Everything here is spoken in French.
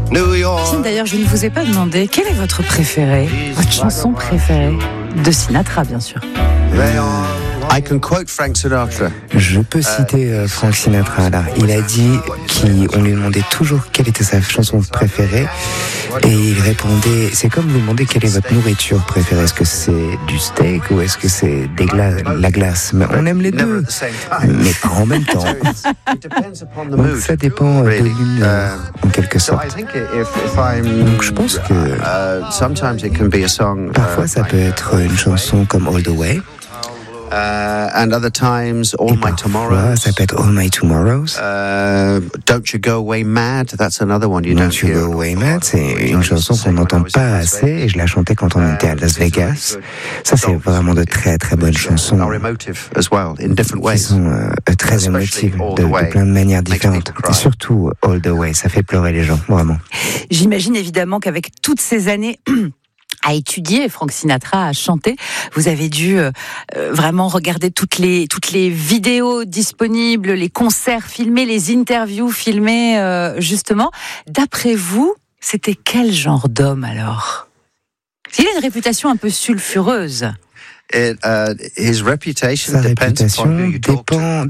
New York. Tiens, d'ailleurs, je ne vous ai pas demandé quelle est votre préférée, votre chanson préférée de Sinatra, bien sûr. I can quote Frank Sinatra. Je peux citer Frank Sinatra. Là. Il a dit qu'on lui demandait toujours quelle était sa chanson préférée et il répondait, c'est comme vous demander quelle est votre nourriture préférée. Est-ce que c'est du steak ou est-ce que c'est la glace? Mais on aime les deux, mais pas en même temps. Donc ça dépend de l'humeur, en quelque sorte. Donc je pense que parfois ça peut être une chanson comme All the Way. And other times, All My Tomorrows. Ça peut être All My Tomorrows. Don't You Go Away Mad, that's another one you don't You Go Away Mad, c'est une chanson qu'on n'entend pas assez et je la chantais quand on était à Las Vegas. Ça, c'est vraiment de très très bonnes chansons qui sont très émotives de plein de manières différentes. Et surtout All the Way, ça fait pleurer les gens, vraiment. J'imagine évidemment qu'avec toutes ces années à étudier Frank Sinatra, à chanter, vous avez dû vraiment regarder toutes les vidéos disponibles, les concerts filmés, les interviews filmées, justement. D'après vous, c'était quel genre d'homme alors? Il a une réputation un peu sulfureuse. Sa réputation dépend